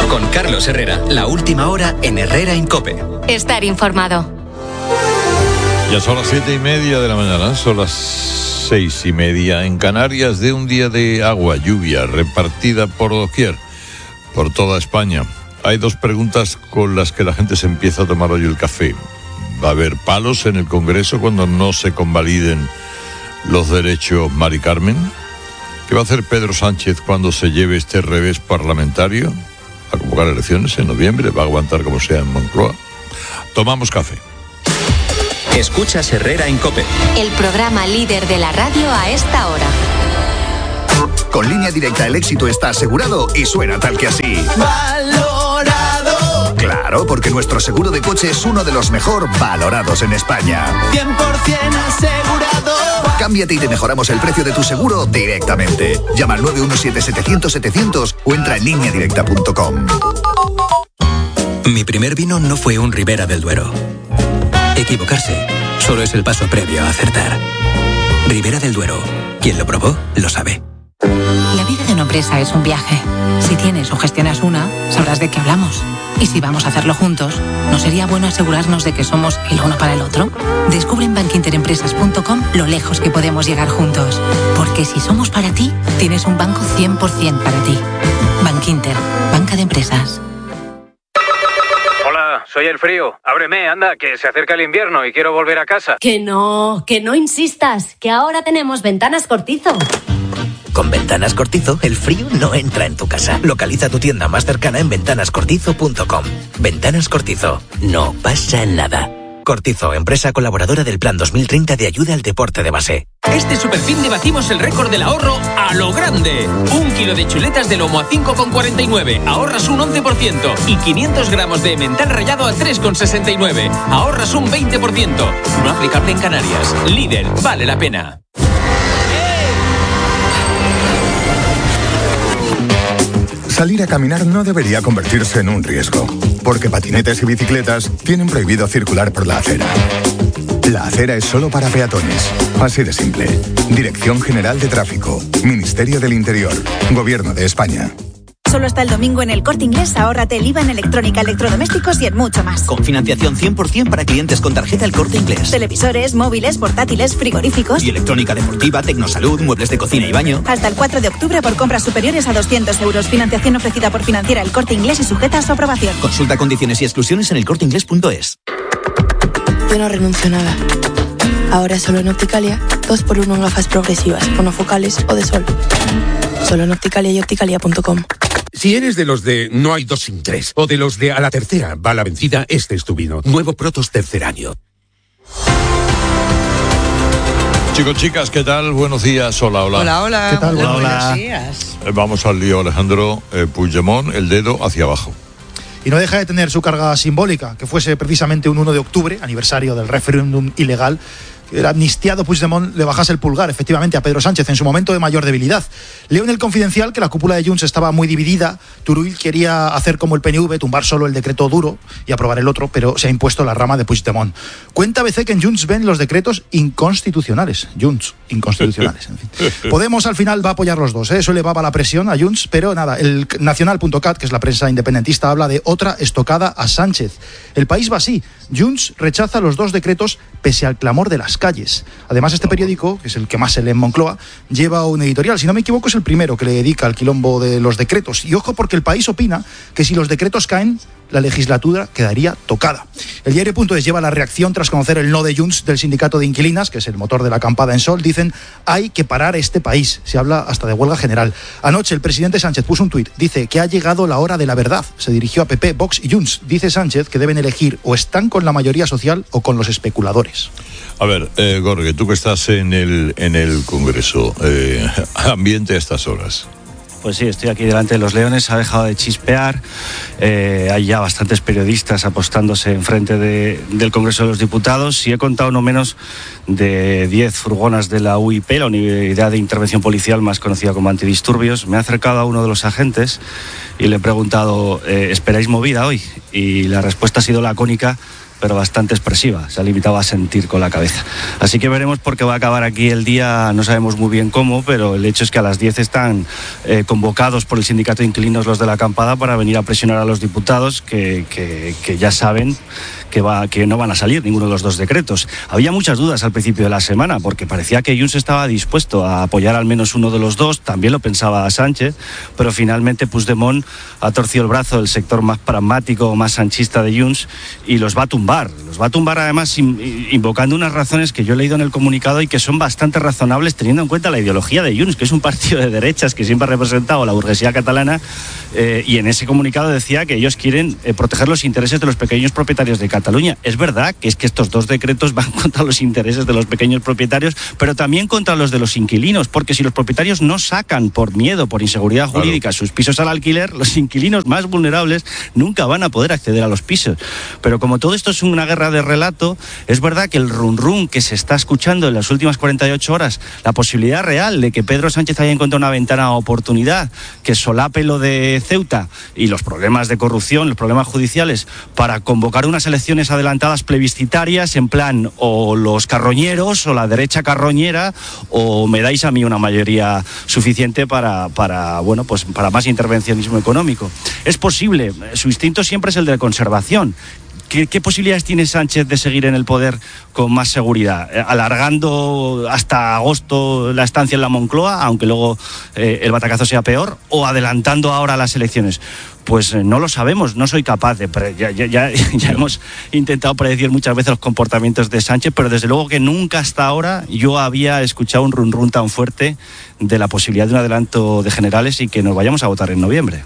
Con Carlos Herrera, la última hora en Herrera en COPE. Estar informado. Ya son las 7:30 de la mañana, son las 6:30 en Canarias, de un día de agua, lluvia, repartida por doquier, por toda España. Hay dos preguntas con las que la gente se empieza a tomar hoy el café. ¿Va a haber palos en el Congreso cuando no se convaliden los derechos Mari Carmen? ¿Qué va a hacer Pedro Sánchez cuando se lleve este revés parlamentario? ¿Va a convocar elecciones en noviembre? ¿Va a aguantar como sea en Moncloa? Tomamos café. Escuchas Herrera en COPE. El programa líder de la radio a esta hora. Con Línea Directa el éxito está asegurado y suena tal que así. ¡Valorado! Claro, porque nuestro seguro de coche es uno de los mejor valorados en España. 100% asegurado. Cámbiate y te mejoramos el precio de tu seguro directamente. Llama al 917-700-700 o entra en lineadirecta.com. Mi primer vino no fue un Ribera del Duero. Equivocarse solo es el paso previo a acertar. Ribera del Duero. Quien lo probó, lo sabe. La vida de una empresa es un viaje. Si tienes o gestionas una, sabrás de qué hablamos. Y si vamos a hacerlo juntos, ¿no sería bueno asegurarnos de que somos el uno para el otro? Descubre en bankinterempresas.com lo lejos que podemos llegar juntos. Porque si somos para ti, tienes un banco 100% para ti. Bankinter, banca de empresas. Hola, soy el frío. Ábreme, anda, que se acerca el invierno y quiero volver a casa. Que no insistas, que ahora tenemos Ventanas Cortizo. Con Ventanas Cortizo, el frío no entra en tu casa. Localiza tu tienda más cercana en ventanascortizo.com. Ventanas Cortizo. No pasa nada. Cortizo, empresa colaboradora del Plan 2030 de ayuda al deporte de base. Este superfin de batimos el récord del ahorro a lo grande. 1 kilo de chuletas de lomo a 5,49. Ahorras un 11%. Y 500 gramos de emmental rallado a 3,69. Ahorras un 20%. No aplicable en Canarias. Líder, vale la pena. Salir a caminar no debería convertirse en un riesgo, porque patinetes y bicicletas tienen prohibido circular por la acera. La acera es solo para peatones. Así de simple. Dirección General de Tráfico, Ministerio del Interior, Gobierno de España. Solo hasta el domingo en El Corte Inglés, ahórrate el IVA en electrónica, electrodomésticos y en mucho más. Con financiación 100% para clientes con tarjeta El Corte Inglés. Televisores, móviles, portátiles, frigoríficos. Y electrónica deportiva, tecnosalud, muebles de cocina y baño. Hasta el 4 de octubre por compras superiores a 200 euros. Financiación ofrecida por Financiera El Corte Inglés y sujeta a su aprobación. Consulta condiciones y exclusiones en elcorteinglés.es. Yo no renuncio a nada. Ahora solo en Opticalia, 2x1 en gafas progresivas, monofocales o de sol. Solo en Opticalia y opticalia.com. Si eres de los de no hay dos sin tres, o de los de a la tercera va la vencida, este es tu vino. Nuevo Protos tercer año. Chicos, chicas, ¿qué tal? Buenos días. Hola. Hola. ¿Qué tal? Hola. Buenos días. Vamos al lío, Alejandro. Puigdemont, el dedo hacia abajo. Y no deja de tener su carga simbólica, que fuese precisamente un 1 de octubre, aniversario del referéndum ilegal. El amnistiado Puigdemont le bajase el pulgar, efectivamente, a Pedro Sánchez en su momento de mayor debilidad. Leo en El Confidencial que la cúpula de Junts estaba muy dividida. Turull quería hacer como el PNV, tumbar solo el decreto duro y aprobar el otro, pero se ha impuesto la rama de Puigdemont. Cuenta ABC que en Junts ven los decretos inconstitucionales. Junts, inconstitucionales, en fin. Podemos al final va a apoyar los dos, Eso elevaba la presión a Junts, pero nada, el Nacional.cat, que es la prensa independentista, habla de otra estocada a Sánchez. El País va así. Junts rechaza los dos decretos pese al clamor de las calles. Además, este periódico, que es el que más se lee en Moncloa, lleva un editorial, si no me equivoco es el primero que le dedica al quilombo de los decretos. Y ojo, porque el País opina que si los decretos caen, la legislatura quedaría tocada. El diario.es lleva la reacción tras conocer el no de Junts del sindicato de inquilinas, que es el motor de la acampada en Sol. Dicen, hay que parar este país. Se habla hasta de huelga general. Anoche el presidente Sánchez puso un tuit. Dice que ha llegado la hora de la verdad. Se dirigió a PP, Vox y Junts. Dice Sánchez que deben elegir o están con la mayoría social o con los especuladores. A ver, Gorge, tú que estás en el Congreso, ambiente a estas horas. Pues sí, estoy aquí delante de los leones, ha dejado de chispear, hay ya bastantes periodistas apostándose enfrente del Congreso de los Diputados y he contado no menos de 10 furgonas de la UIP, la Unidad de Intervención Policial más conocida como Antidisturbios. Me he acercado a uno de los agentes y le he preguntado, ¿esperáis movida hoy? Y la respuesta ha sido lacónica, pero bastante expresiva. Se ha limitado a sentir con la cabeza. Así que veremos porque va a acabar aquí el día, no sabemos muy bien cómo, pero el hecho es que a las 10 están convocados por el sindicato de inquilinos los de la acampada para venir a presionar a los diputados que ya saben que no van a salir ninguno de los dos decretos. Había muchas dudas al principio de la semana porque parecía que Junts estaba dispuesto a apoyar al menos uno de los dos, también lo pensaba Sánchez, pero finalmente Puigdemont ha torcido el brazo del sector más pragmático, más sanchista de Junts y los va a tumbar. Los va a tumbar además invocando unas razones que yo he leído en el comunicado y que son bastante razonables teniendo en cuenta la ideología de Junts, que es un partido de derechas que siempre ha representado a la burguesía catalana, y en ese comunicado decía que ellos quieren proteger los intereses de los pequeños propietarios de Cataluña. Es verdad que estos dos decretos van contra los intereses de los pequeños propietarios, pero también contra los de los inquilinos, porque si los propietarios no sacan por miedo, por inseguridad jurídica, sus pisos al alquiler, los inquilinos más vulnerables nunca van a poder acceder a los pisos. Pero como todo esto es una guerra de relato, es verdad que el run que se está escuchando en las últimas 48 horas, la posibilidad real de que Pedro Sánchez haya encontrado una ventana de oportunidad que solape lo de Ceuta y los problemas de corrupción, los problemas judiciales, para convocar unas elecciones adelantadas plebiscitarias en plan o los carroñeros o la derecha carroñera o me dais a mí una mayoría suficiente para más intervencionismo económico. Es posible, su instinto siempre es el de conservación. ¿Qué posibilidades tiene Sánchez de seguir en el poder con más seguridad? ¿Alargando hasta agosto la estancia en la Moncloa, aunque luego el batacazo sea peor? ¿O adelantando ahora las elecciones? Pues no lo sabemos, no soy capaz de... Ya hemos intentado predecir muchas veces los comportamientos de Sánchez, pero desde luego que nunca hasta ahora yo había escuchado un run tan fuerte de la posibilidad de un adelanto de generales y que nos vayamos a votar en noviembre.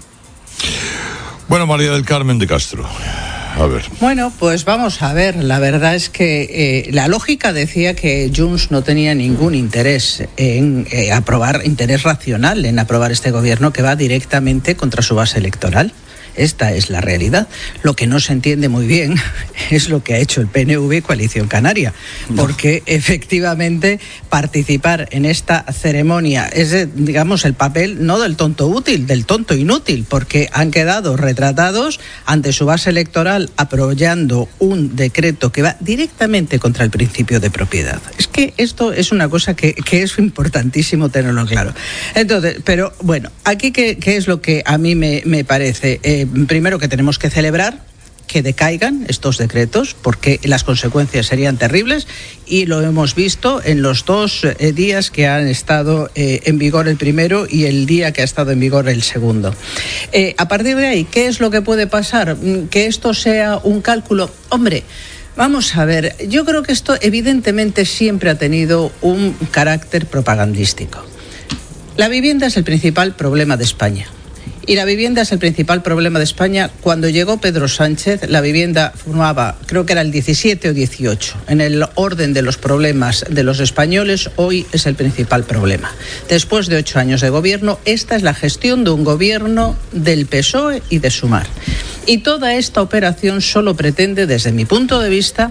Bueno, María del Carmen de Castro. A ver. Bueno, pues vamos a ver. La verdad es que la lógica decía que Junts no tenía ningún interés en interés racional en aprobar este gobierno que va directamente contra su base electoral. Esta es la realidad. Lo que no se entiende muy bien es lo que ha hecho el PNV Coalición Canaria, porque efectivamente participar en esta ceremonia es, digamos, el papel no del tonto útil, del tonto inútil, porque han quedado retratados ante su base electoral apoyando un decreto que va directamente contra el principio de propiedad. Es que esto es una cosa que es importantísimo tenerlo claro. Entonces, pero bueno, aquí ¿qué es lo que a mí me parece? Primero que tenemos que celebrar que decaigan estos decretos porque las consecuencias serían terribles y lo hemos visto en los 2 días que han estado en vigor el primero y el día que ha estado en vigor el segundo. A partir de ahí, ¿qué es lo que puede pasar? Que esto sea un cálculo. Hombre, vamos a ver, yo creo que esto evidentemente siempre ha tenido un carácter propagandístico. La vivienda es el principal problema de España. Y la vivienda es el principal problema de España. Cuando llegó Pedro Sánchez, la vivienda formaba, creo que era el 17 o 18. En el orden de los problemas de los españoles, hoy es el principal problema. Después de 8 años de gobierno, esta es la gestión de un gobierno del PSOE y de Sumar. Y toda esta operación solo pretende, desde mi punto de vista,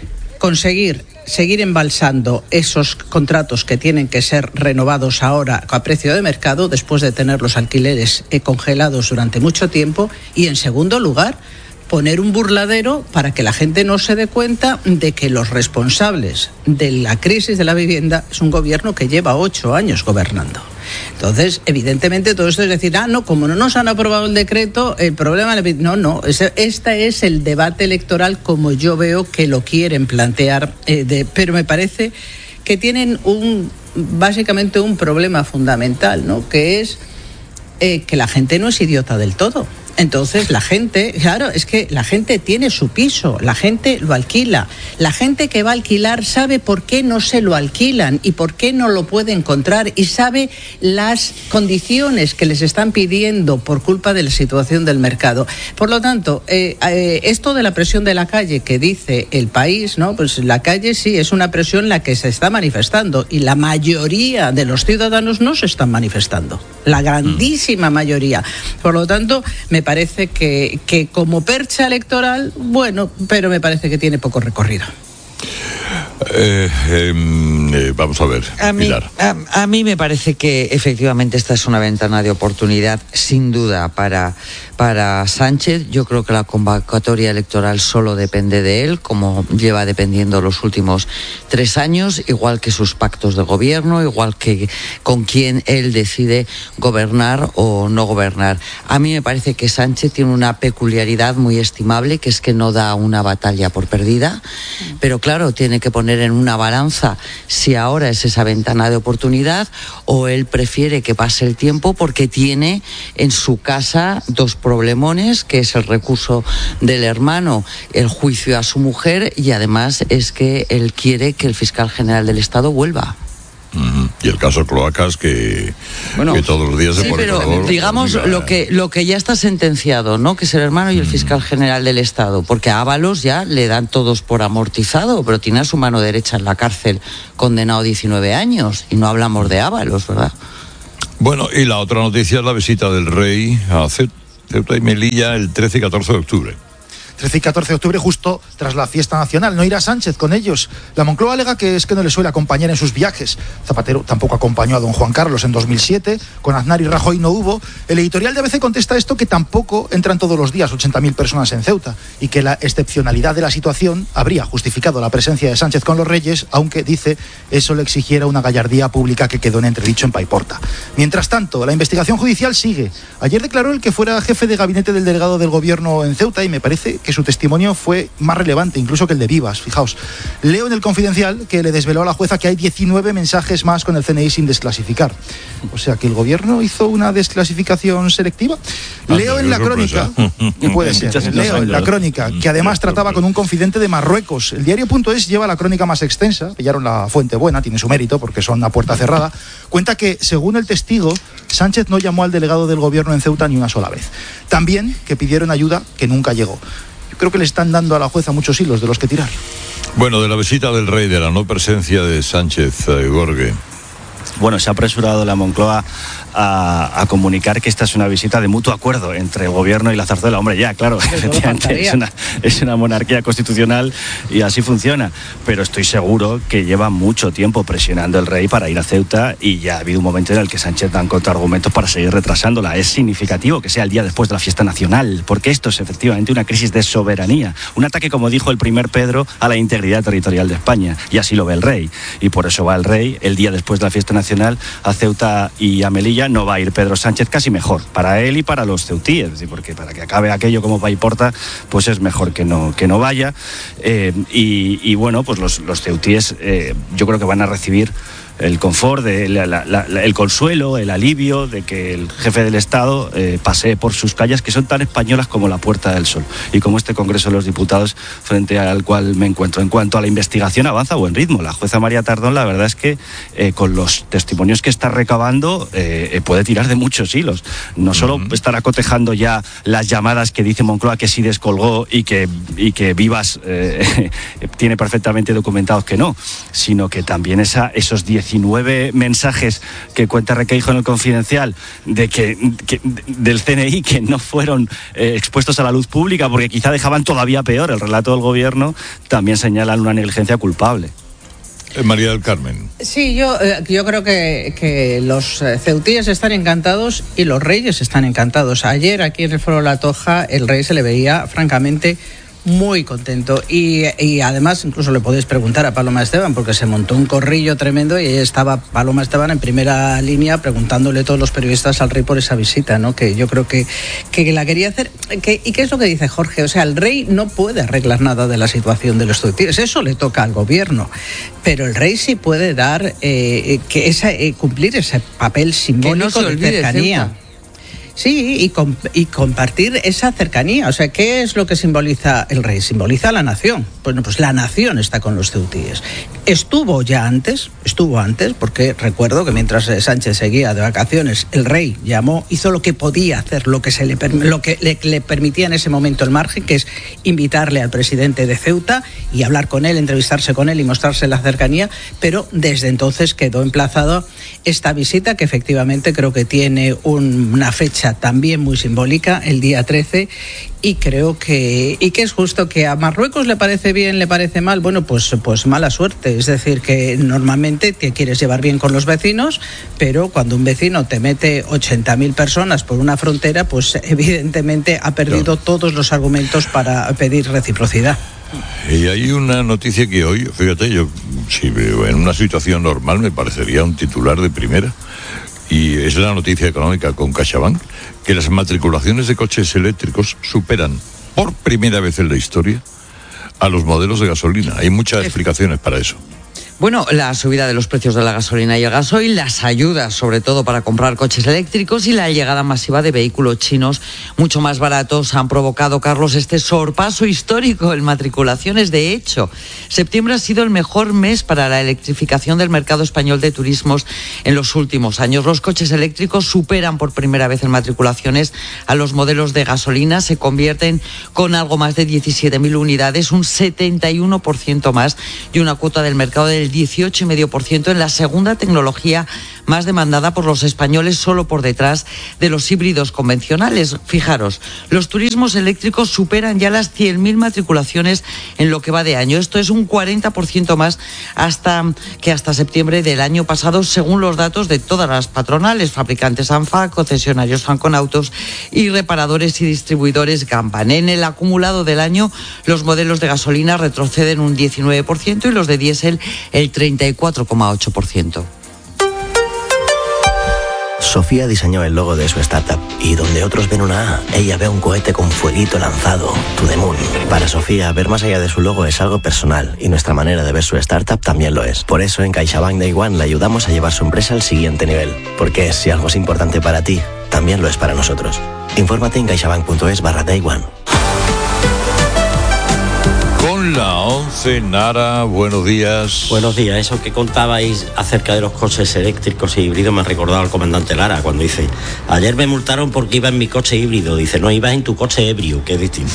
seguir embalsando esos contratos que tienen que ser renovados ahora a precio de mercado después de tener los alquileres congelados durante mucho tiempo y, en segundo lugar, poner un burladero para que la gente no se dé cuenta de que los responsables de la crisis de la vivienda es un gobierno que lleva 8 años gobernando. Entonces, evidentemente, todo esto es decir, como no nos han aprobado el decreto, el problema... No, este es el debate electoral como yo veo que lo quieren plantear, pero me parece que tienen básicamente un problema fundamental, ¿no? Que es que la gente no es idiota del todo. Entonces la gente, claro, es que la gente tiene su piso, la gente lo alquila. La gente que va a alquilar sabe por qué no se lo alquilan y por qué no lo puede encontrar y sabe las condiciones que les están pidiendo por culpa de la situación del mercado. Por lo tanto, esto de la presión de la calle que dice El País, ¿no? Pues la calle sí es una presión la que se está manifestando y la mayoría de los ciudadanos no se están manifestando. La grandísima mayoría. Por lo tanto, me parece que como percha electoral, bueno, pero me parece que tiene poco recorrido. Vamos a ver, Pilar. A mí me parece que efectivamente esta es una ventana de oportunidad, sin duda, para Sánchez. Yo creo que la convocatoria electoral solo depende de él, como lleva dependiendo los últimos 3 años, igual que sus pactos de gobierno, igual que con quién él decide gobernar o no gobernar. A mí me parece que Sánchez tiene una peculiaridad muy estimable, que es que no da una batalla por perdida, pero claro, tiene que poner en una balanza si ahora es esa ventana de oportunidad o él prefiere que pase el tiempo porque tiene en su casa 2 problemones, que es el recurso del hermano, el juicio a su mujer, y además es que él quiere que el fiscal general del Estado vuelva. Y el caso Cloacas que todos los días se pone pero color, digamos lo que ya está sentenciado, ¿no? Que es el hermano y el fiscal general del Estado, porque a Ábalos ya le dan todos por amortizado, pero tiene a su mano derecha en la cárcel condenado 19 años y no hablamos de Ábalos, ¿verdad? Bueno, y la otra noticia es la visita del rey a Ceuta y Melilla el 13 y 14 de octubre. 13 y 14 de octubre, justo tras la fiesta nacional. No irá Sánchez con ellos. La Moncloa alega que es que no le suele acompañar en sus viajes. Zapatero tampoco acompañó a don Juan Carlos en 2007. Con Aznar y Rajoy no hubo. El editorial de ABC contesta esto, que tampoco entran todos los días 80.000 personas en Ceuta y que la excepcionalidad de la situación habría justificado la presencia de Sánchez con los Reyes, aunque, dice, eso le exigiera una gallardía pública que quedó en entredicho en Paiporta. Mientras tanto, la investigación judicial sigue. Ayer declaró el que fuera jefe de gabinete del delegado del gobierno en Ceuta y me parece que su testimonio fue más relevante incluso que el de Vivas. Fijaos, leo en el Confidencial que le desveló a la jueza que hay 19 mensajes más con el CNI sin desclasificar. O sea, que el gobierno hizo una desclasificación selectiva. Leo en la crónica, puede ser, leo en la crónica que además trataba con un confidente de Marruecos. El diario.es lleva la crónica más extensa, pillaron la fuente buena, tiene su mérito porque son a puerta cerrada. Cuenta que, según el testigo, Sánchez no llamó al delegado del gobierno en Ceuta ni una sola vez. También que pidieron ayuda que nunca llegó. Creo que le están dando a la jueza muchos hilos de los que tirar. Bueno, de la visita del rey, de la no presencia de Sánchez, Gorge. Bueno, se ha apresurado la Moncloa a comunicar que esta es una visita de mutuo acuerdo entre el gobierno y la zarzuela. Hombre, ya, claro, efectivamente es una monarquía constitucional y así funciona, pero estoy seguro que lleva mucho tiempo presionando el rey para ir a Ceuta y ya ha habido un momento en el que Sánchez da contraargumentos para seguir retrasándola. Es significativo que sea el día después de la fiesta nacional, porque esto es efectivamente una crisis de soberanía, un ataque, como dijo el primer Pedro, a la integridad territorial de España, y así lo ve el rey, y por eso va el rey el día después de la fiesta nacional a Ceuta y a Melilla. No va a ir Pedro Sánchez, casi mejor para él y para los ceutíes, es decir, porque para que acabe aquello como Paiporta, pues es mejor que no vaya. Y bueno, pues los ceutíes yo creo que van a recibir el confort, el consuelo, el alivio de que el jefe del Estado pasee por sus calles, que son tan españolas como la Puerta del Sol, y como este Congreso de los Diputados frente al cual me encuentro. En cuanto a la investigación, avanza a buen ritmo. La jueza María Tardón, la verdad es que con los testimonios que está recabando puede tirar de muchos hilos. No solo estará cotejando ya las llamadas que dice Moncloa que sí descolgó y que Vivas tiene perfectamente documentados que no, sino que también esos 19 mensajes que cuenta Requeijo en el Confidencial del CNI que no fueron expuestos a la luz pública porque quizá dejaban todavía peor el relato del gobierno, también señalan una negligencia culpable. María del Carmen. Sí, yo creo que los ceutíes están encantados y los reyes están encantados. Ayer aquí en el Foro La Toja el rey se le veía francamente muy contento y además incluso le podéis preguntar a Paloma Esteban porque se montó un corrillo tremendo y estaba Paloma Esteban en primera línea preguntándole a todos los periodistas al rey por esa visita, ¿no? Que yo creo que la quería hacer. ¿Y qué es lo que dice Jorge? O sea, el rey no puede arreglar nada de la situación de los ceutíes, eso le toca al gobierno, pero el rey sí puede dar cumplir ese papel simbólico de cercanía. Sí, y compartir esa cercanía. O sea, ¿qué es lo que simboliza el rey? Simboliza la nación. Bueno, pues la nación está con los ceutíes. Estuvo antes, porque recuerdo que mientras Sánchez seguía de vacaciones, el rey hizo lo que podía hacer, lo que le permitía en ese momento el margen, que es invitarle al presidente de Ceuta y hablar con él, entrevistarse con él y mostrarse la cercanía, pero desde entonces quedó emplazado esta visita que efectivamente creo que tiene una fecha fecha también muy simbólica, el día 13, y creo que es justo. Que a Marruecos le parece bien, le parece mal, bueno, pues mala suerte. Es decir, que normalmente te quieres llevar bien con los vecinos, pero cuando un vecino te mete 80.000 personas por una frontera, pues evidentemente ha perdido todos los argumentos para pedir reciprocidad. Y hay una noticia que hoy, fíjate, yo si en una situación normal me parecería un titular de primera, y es la noticia económica con CaixaBank, que las matriculaciones de coches eléctricos superan por primera vez en la historia a los modelos de gasolina. Hay muchas explicaciones para eso. Bueno, la subida de los precios de la gasolina y el gasoil, las ayudas sobre todo para comprar coches eléctricos y la llegada masiva de vehículos chinos mucho más baratos han provocado, Carlos, este sorpaso histórico en matriculaciones. De hecho, septiembre ha sido el mejor mes para la electrificación del mercado español de turismos en los últimos años. Los coches eléctricos superan por primera vez en matriculaciones a los modelos de gasolina, se convierten con algo más de 17.000 unidades, un 71% más, y una cuota del mercado del 18,5% en la segunda tecnología más demandada por los españoles, solo por detrás de los híbridos convencionales. Fijaros, los turismos eléctricos superan ya las 100.000 matriculaciones en lo que va de año. Esto es un 40% más hasta septiembre del año pasado, según los datos de todas las patronales, fabricantes ANFA, concesionarios Franconautos y reparadores y distribuidores Gampan. En el acumulado del año, los modelos de gasolina retroceden un 19% y los de diésel el 34,8%. Sofía diseñó el logo de su startup y donde otros ven una A, ella ve un cohete con fueguito lanzado, To The Moon. Para Sofía, ver más allá de su logo es algo personal y nuestra manera de ver su startup también lo es. Por eso en CaixaBank Day One le ayudamos a llevar su empresa al siguiente nivel. Porque si algo es importante para ti, también lo es para nosotros. Infórmate en caixabank.es/Day One. Con la 11, Nara, buenos días. Buenos días. Eso que contabais acerca de los coches eléctricos y híbridos me ha recordado al comandante Lara cuando dice: ayer me multaron porque iba en mi coche híbrido. Dice: no, ibas en tu coche ebrio, que es distinto.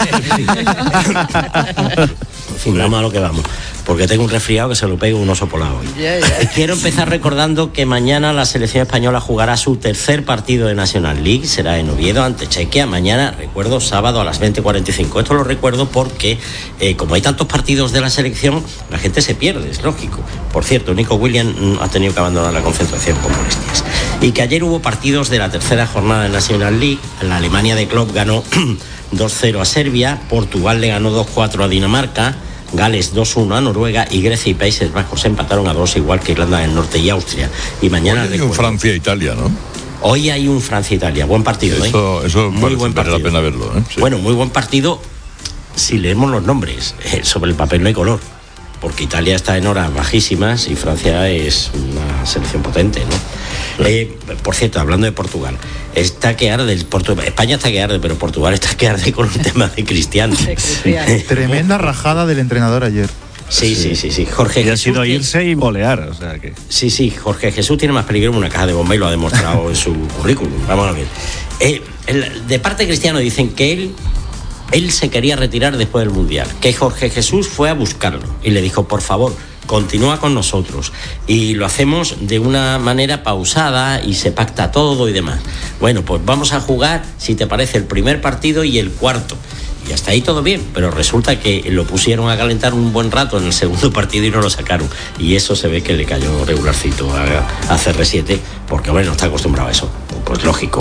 En fin, vamos a lo que vamos, porque tengo un resfriado que se lo pego un oso polar hoy. Quiero empezar recordando que mañana la selección española jugará su tercer partido de National League, será en Oviedo ante Chequia, mañana, recuerdo, sábado a las 20:45. Esto lo recuerdo porque como hay tantos partidos de la selección, la gente se pierde, es lógico. Por cierto, Nico Williams ha tenido que abandonar la concentración con molestias. Y que ayer hubo partidos de la tercera jornada de National League. La Alemania de Klopp ganó 2-0 a Serbia, Portugal le ganó 2-4 a Dinamarca, Gales 2-1 a Noruega y Grecia y Países Bajos empataron a 2, igual que Irlanda del Norte y Austria. Y mañana hay un Francia-Italia, ¿no? Hoy hay un Francia-Italia, buen partido. Eso muy buen partido. Vale la pena verlo. Sí. Bueno, muy buen partido si leemos los nombres. Sobre el papel no hay color, porque Italia está en horas bajísimas y Francia es una selección potente, ¿no? Por cierto, hablando de Portugal, está que arde, España está que arde, pero Portugal está que arde con un tema de Cristiano. Tremenda rajada del entrenador ayer. Sí. Jorge Jesús ha sido irse y golear, o sea que... Sí, Jorge Jesús tiene más peligro que una caja de bomba y lo ha demostrado en su currículum. Vamos a ver. De parte de Cristiano dicen que él se quería retirar después del Mundial, que Jorge Jesús fue a buscarlo y le dijo: por favor, continúa con nosotros, y lo hacemos de una manera pausada y se pacta todo y demás. Bueno, pues vamos a jugar, si te parece, el primer partido y el cuarto. Y hasta ahí todo bien, pero resulta que lo pusieron a calentar un buen rato en el segundo partido y no lo sacaron. Y eso se ve que le cayó regularcito a CR7, porque hombre, no está acostumbrado a eso. Pues lógico.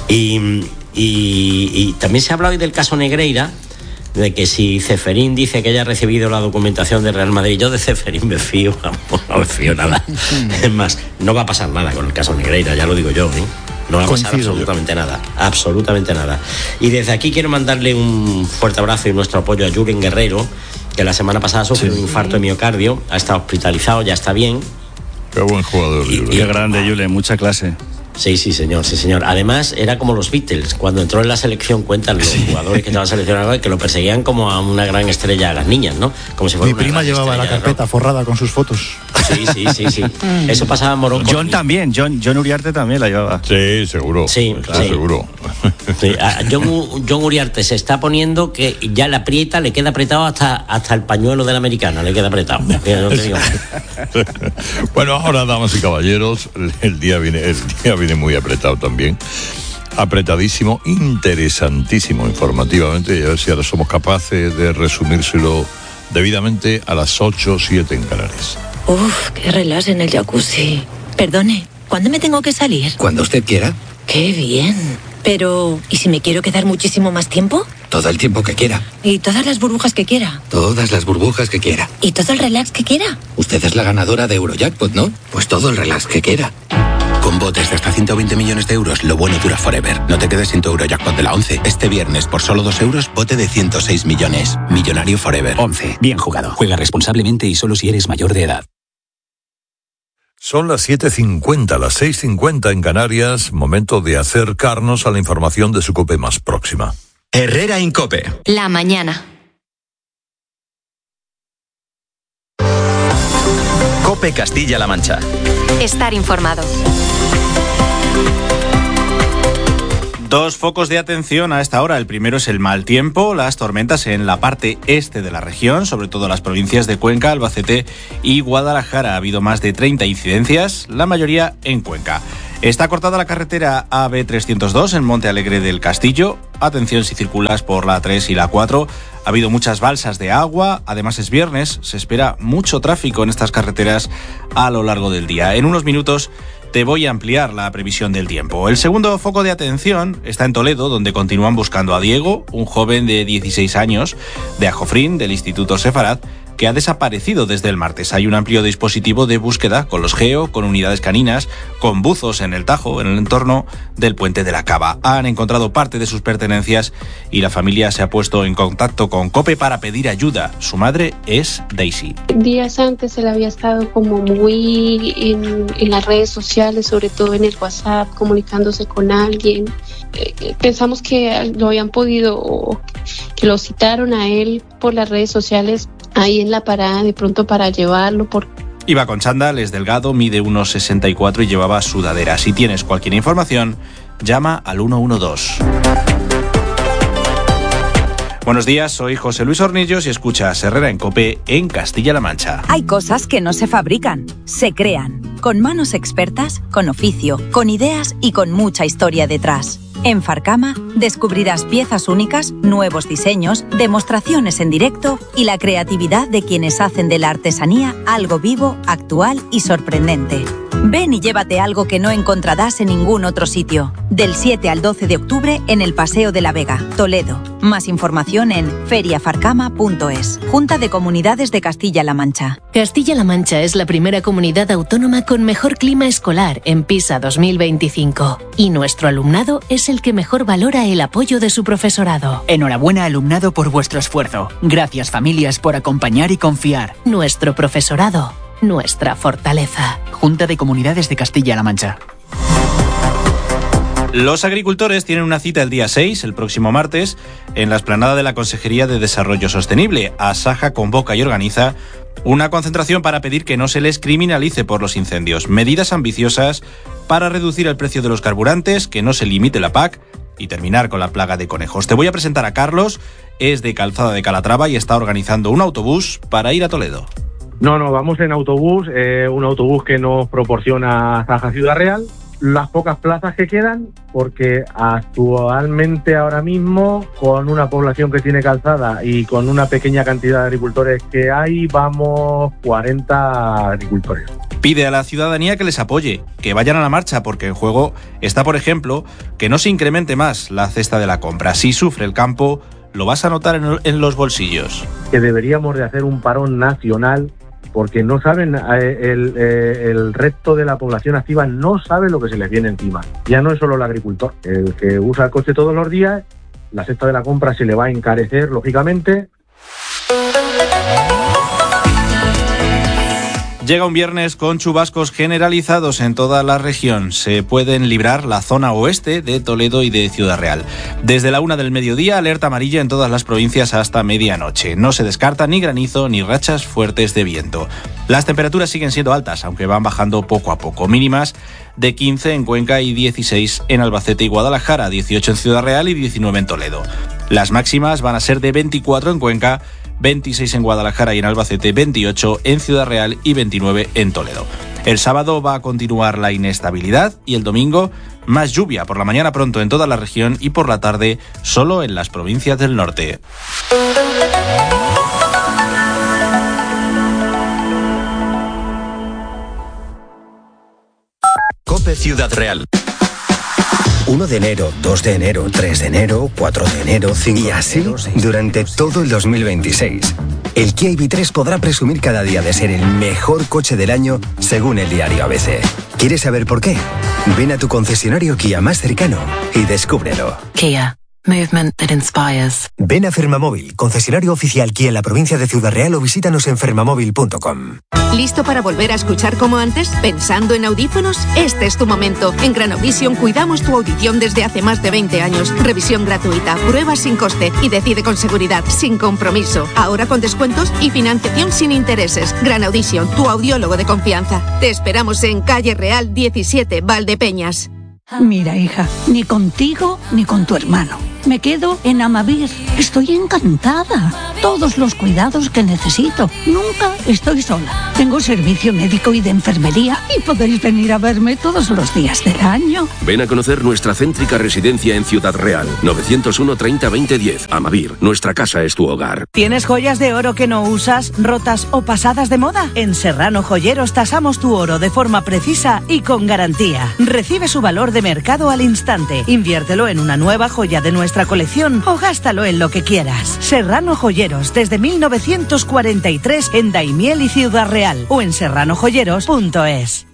Y también se ha hablado hoy del caso Negreira, de que si Ceferín dice que haya recibido la documentación de Real Madrid, yo de Ceferín me fío, no me fío nada. Es más, no va a pasar nada con el caso Negreira, ya lo digo yo, ¿eh? No va a pasar absolutamente nada. Y desde aquí quiero mandarle un fuerte abrazo y nuestro apoyo a Julen Guerrero, que la semana pasada sufrió un infarto de miocardio, ha estado hospitalizado, ya está bien. Qué buen jugador, Julen. Qué grande, Julen, mucha clase. Sí, señor. Además, era como los Beatles. Cuando entró en la selección, cuentan los jugadores que estaban seleccionados que lo perseguían como a una gran estrella a las niñas, ¿no? Como si fuera mi prima llevaba la carpeta forrada con sus fotos. Sí. Eso pasaba en Morón. John también, John Uriarte también la llevaba. Sí, seguro. Sí. Seguro. Sí, John Uriarte se está poniendo que ya la aprieta, le queda apretado hasta el pañuelo de la americana, le queda apretado. No te digo. Bueno, ahora, damas y caballeros, el día viene muy apretado también. apretadísimo, interesantísimo informativamente, y a ver si ahora somos capaces de resumírselo debidamente a las 8:07 en Canarias. Uf, qué relax en el jacuzzi. Perdone, ¿cuándo me tengo que salir? Cuando usted quiera. Qué bien. Pero, ¿y si me quiero quedar muchísimo más tiempo? Todo el tiempo que quiera. ¿Y todas las burbujas que quiera? Todas las burbujas que quiera. ¿Y todo el relax que quiera? Usted es la ganadora de Eurojackpot, ¿no? Pues todo el relax que quiera. Con botes de hasta 120 millones de euros, lo bueno dura forever. No te quedes sin tu Eurojackpot de la 11. Este viernes, por solo 2 euros, bote de 106 millones. Millonario forever. 11. Bien jugado. Juega responsablemente y solo si eres mayor de edad. Son las 7:50, las 6:50 en Canarias. Momento de acercarnos a la información de su COPE más próxima. Herrera Incope. La mañana. COPE Castilla-La Mancha. Estar informado. Dos focos de atención a esta hora. El primero es el mal tiempo, las tormentas en la parte este de la región, sobre todo las provincias de Cuenca, Albacete y Guadalajara. Ha habido más de 30 incidencias, la mayoría en Cuenca. Está cortada la carretera AB302 en Monte Alegre del Castillo. Atención si circulas por la 3 y la 4. Ha habido muchas balsas de agua. Además es viernes. Se espera mucho tráfico en estas carreteras a lo largo del día. En unos minutos te voy a ampliar la previsión del tiempo. El segundo foco de atención está en Toledo, donde continúan buscando a Diego, un joven de 16 años de Ajofrín, del Instituto Sefarad, que ha desaparecido desde el martes. Hay un amplio dispositivo de búsqueda con los GEO, con unidades caninas, con buzos en el Tajo, en el entorno del puente de la Cava. Han encontrado parte de sus pertenencias y la familia se ha puesto en contacto con COPE para pedir ayuda. Su madre es Daisy. Días antes él había estado como muy en las redes sociales, sobre todo en el WhatsApp, comunicándose con alguien. Pensamos que lo habían podido, que lo citaron a él por las redes sociales ahí en la parada de pronto para llevarlo. Iba con chándal, es delgado, mide 1,64 y llevaba sudadera. Si tienes cualquier información, llama al 112. Buenos días, soy José Luis Hornillos y escuchas Herrera en COPE en Castilla-La Mancha. Hay cosas que no se fabrican, se crean. Con manos expertas, con oficio, con ideas y con mucha historia detrás. En Farcama descubrirás piezas únicas, nuevos diseños, demostraciones en directo y la creatividad de quienes hacen de la artesanía algo vivo, actual y sorprendente. Ven y llévate algo que no encontrarás en ningún otro sitio. Del 7 al 12 de octubre en el Paseo de la Vega, Toledo. Más información en feriafarcama.es. Junta de Comunidades de Castilla-La Mancha. Castilla-La Mancha es la primera comunidad autónoma con mejor clima escolar en PISA 2025. Y nuestro alumnado es el que mejor valora el apoyo de su profesorado. Enhorabuena, alumnado, por vuestro esfuerzo. Gracias, familias, por acompañar y confiar. Nuestro profesorado, nuestra fortaleza. Junta de Comunidades de Castilla-La Mancha. Los agricultores tienen una cita el día 6, el próximo martes, en la explanada de la Consejería de Desarrollo Sostenible. Asaja convoca y organiza una concentración para pedir que no se les criminalice por los incendios. Medidas ambiciosas para reducir el precio de los carburantes, que no se limite la PAC y terminar con la plaga de conejos. Te voy a presentar a Carlos, es de Calzada de Calatrava y está organizando un autobús para ir a Toledo. No, vamos en autobús, un autobús que nos proporciona Asaja Ciudad Real. Las pocas plazas que quedan, porque actualmente ahora mismo, con una población que tiene Calzada y con una pequeña cantidad de agricultores que hay, vamos 40 agricultores. Pide a la ciudadanía que les apoye, que vayan a la marcha, porque en juego está, por ejemplo, que no se incremente más la cesta de la compra. Si sufre el campo, lo vas a notar en los bolsillos. Que deberíamos de hacer un parón nacional, porque no saben, el resto de la población activa no sabe lo que se les viene encima. Ya no es solo el agricultor, el que usa el coche todos los días, la cesta de la compra se le va a encarecer, lógicamente. Llega un viernes con chubascos generalizados en toda la región. Se pueden librar la zona oeste de Toledo y de Ciudad Real. Desde la 1 del mediodía, alerta amarilla en todas las provincias hasta medianoche. No se descarta ni granizo ni rachas fuertes de viento. Las temperaturas siguen siendo altas, aunque van bajando poco a poco. Mínimas de 15 en Cuenca y 16 en Albacete y Guadalajara, 18 en Ciudad Real y 19 en Toledo. Las máximas van a ser de 24 en Cuenca, 26 en Guadalajara y en Albacete, 28 en Ciudad Real y 29 en Toledo. El sábado va a continuar la inestabilidad y el domingo más lluvia por la mañana pronto en toda la región y por la tarde solo en las provincias del norte. COPE Ciudad Real. 1 de enero, 2 de enero, 3 de enero, 4 de enero, 5 y así durante todo el 2026. El Kia EV3 podrá presumir cada día de ser el mejor coche del año según el diario ABC. ¿Quieres saber por qué? Ven a tu concesionario Kia más cercano y descúbrelo. Kia. Movement that inspires. Ven a Fermamóvil, concesionario oficial Kia en la provincia de Ciudad Real o visítanos en fermamóvil.com. ¿Listo para volver a escuchar como antes? ¿Pensando en audífonos? Este es tu momento. En Granovision cuidamos tu audición desde hace más de 20 años. Revisión gratuita, pruebas sin coste y decide con seguridad, sin compromiso. Ahora con descuentos y financiación sin intereses. Granovision, tu audiólogo de confianza. Te esperamos en Calle Real 17, Valdepeñas. Mira, hija, ni contigo ni con tu hermano. Me quedo en Amavir. Estoy encantada. Todos los cuidados que necesito. Nunca estoy sola. Tengo servicio médico y de enfermería y podéis venir a verme todos los días del año. Ven a conocer nuestra céntrica residencia en Ciudad Real. 901 30 20 10. Amavir, nuestra casa es tu hogar. ¿Tienes joyas de oro que no usas, rotas o pasadas de moda? En Serrano Joyeros tasamos tu oro de forma precisa y con garantía. Recibe su valor de mercado al instante. Inviértelo en una nueva joya de nuestra colección o gástalo en lo que quieras. Serrano Joyeros, desde 1943 en Daimiel y Ciudad Real o en serranojoyeros.es.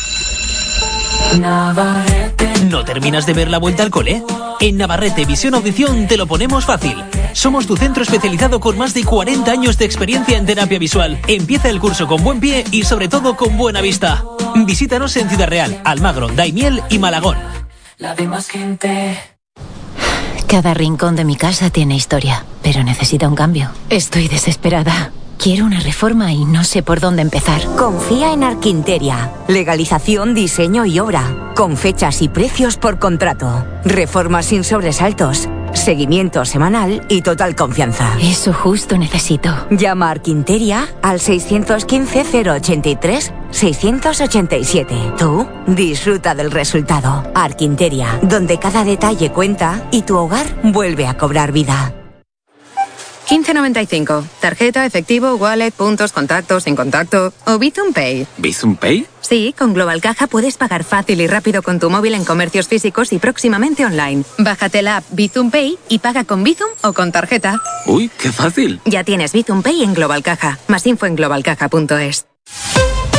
¿No terminas de ver la vuelta al cole? En Navarrete Visión Audición te lo ponemos fácil. Somos tu centro especializado con más de 40 años de experiencia en terapia visual. Empieza el curso con buen pie y sobre todo con buena vista. Visítanos en Ciudad Real, Almagro, Daimiel y Malagón. La de más gente. Cada rincón de mi casa tiene historia, pero necesita un cambio. Estoy desesperada. Quiero una reforma y no sé por dónde empezar. Confía en Arquinteria. Legalización, diseño y obra. Con fechas y precios por contrato. Reformas sin sobresaltos. Seguimiento semanal y total confianza. Eso justo necesito. Llama a Arquinteria al 615-083-687. Tú disfruta del resultado. Arquinteria, donde cada detalle cuenta y tu hogar vuelve a cobrar vida. 15.95. Tarjeta, efectivo, wallet, puntos, contactos, sin contacto o Bizum Pay. ¿Bizum Pay? Sí, con Global Caja puedes pagar fácil y rápido con tu móvil en comercios físicos y próximamente online. Bájate la app Bizum Pay y paga con Bizum o con tarjeta. Uy, qué fácil. Ya tienes Bizum Pay en Global Caja. Más info en globalcaja.es.